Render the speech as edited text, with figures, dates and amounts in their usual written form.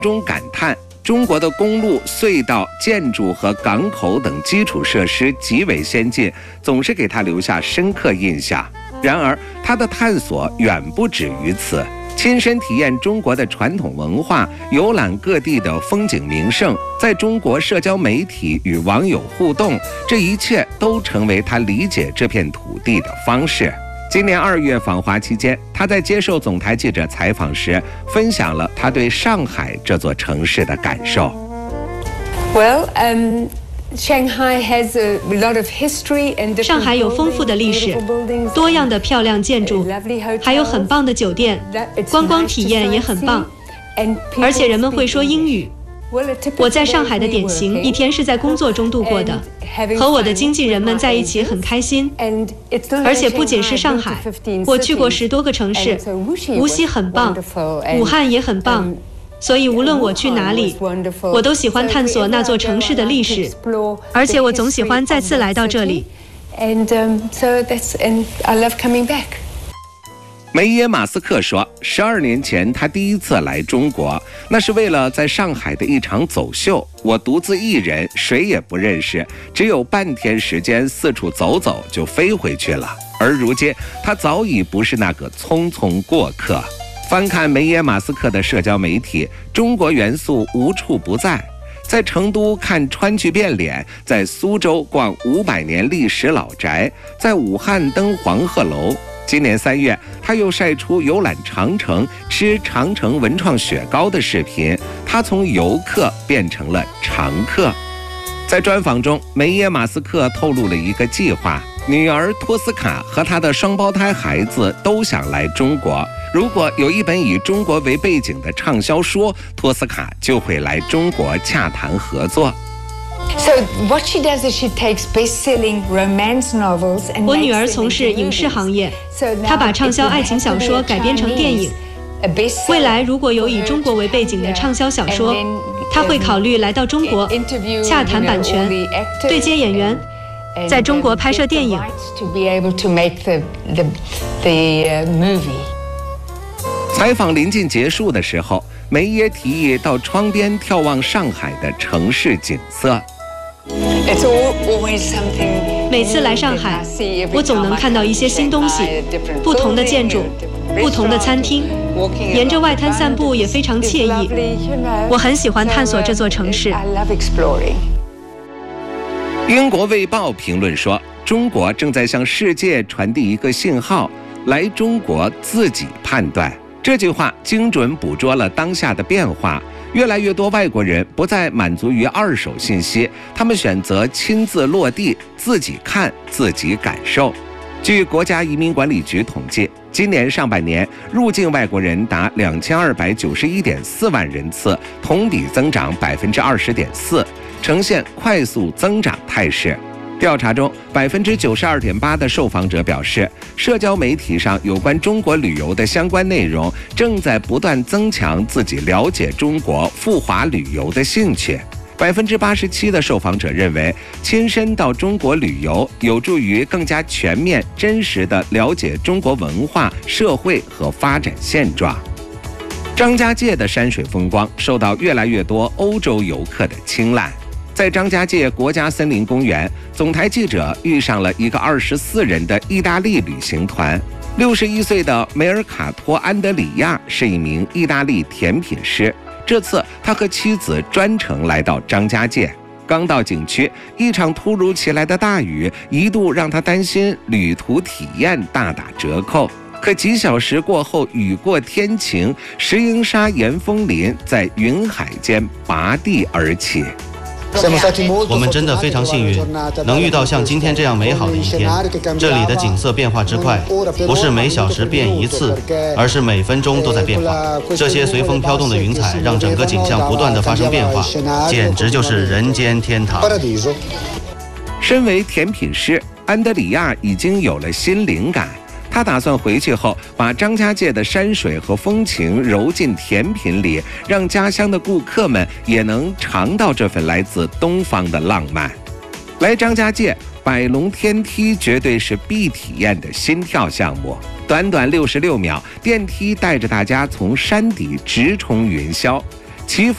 中感叹，中国的公路、隧道、建筑和港口等基础设施极为先进，总是给他留下深刻印象。然而，他的探索远不止于此。亲身体验中国的传统文化，游览各地的风景名胜，在中国社交媒体与网友互动，这一切都成为他理解这片土地的方式。今年2月访华期间，他在接受总台记者采访时，分享了他对上海这座城市的感受。 上海有丰富的历史，多样的漂亮建筑，还有很棒的酒店，观光体验也很棒，而且人们会说英语。我在上海的典型一天是在工作中度过的，和我的经纪人们在一起很开心。而且不仅是上海，我去过10多个城市，无锡很棒，武汉也很棒。所以无论我去哪里，我都喜欢探索那座城市的历史，而且我总喜欢再次来到这里。 梅耶马斯克说，12年前他第一次来中国，那是为了在上海的一场走秀。我独自一人，谁也不认识，只有半天时间四处走走就飞回去了。而如今，他早已不是那个匆匆过客。翻看梅耶马斯克的社交媒体，中国元素无处不在。在成都看川剧变脸，在苏州逛500年历史老宅，在武汉登黄鹤楼。今年3月，他又晒出游览长城、吃长城文创雪糕的视频，他从游客变成了常客。在专访中，梅耶马斯克透露了一个计划，女儿托斯卡和她的双胞胎孩子都想来中国。如果有一本以中国为背景的畅销书，托斯卡就会来中国洽谈合作。 我女儿从事影视行业，她把畅销爱情小说改编成电影。未来如果有以中国为背景的畅销小说，她会考虑来到中国洽谈版权，对接演员，在中国拍摄电影。 采访临近结束的时候，梅耶提议到窗边眺望上海的城市景色。 每次来上海，我总能看到一些新东西，不同的建筑，不同的餐厅，沿着外滩散步也非常惬意。我很喜欢探索这座城市。 英国卫报评论说，中国正在向世界传递一个信号，来中国自己判断。这句话精准捕捉了当下的变化，越来越多外国人不再满足于二手信息，他们选择亲自落地，自己看，自己感受。据国家移民管理局统计，今年上半年入境外国人达2291.4万人次，同比增长20.4%，呈现快速增长态势。调查中，92.8%的受访者表示，社交媒体上有关中国旅游的相关内容正在不断增强自己了解中国赴华旅游的兴趣。87%的受访者认为，亲身到中国旅游有助于更加全面、真实地了解中国文化、社会和发展现状。张家界的山水风光受到越来越多欧洲游客的青睐。在张家界国家森林公园，总台记者遇上了一个24人的意大利旅行团。61岁的梅尔卡托·安德里亚是一名意大利甜品师，这次他和妻子专程来到张家界。刚到景区，一场突如其来的大雨一度让他担心旅途体验大打折扣。可几小时过后，雨过天晴，石英沙岩枫林在云海间拔地而起。 我们真的非常幸运，能遇到像今天这样美好的一天。这里的景色变化之快，不是每小时变一次，而是每分钟都在变化。这些随风飘动的云彩让整个景象不断地发生变化，简直就是人间天堂。 身为甜品师，安德里亚已经有了新灵感。他打算回去后把张家界的山水和风情揉进甜品里，让家乡的顾客们也能尝到这份来自东方的浪漫。来张家界，百龙天梯绝对是必体验的心跳项目。短短66秒，电梯带着大家从山底直冲云霄。奇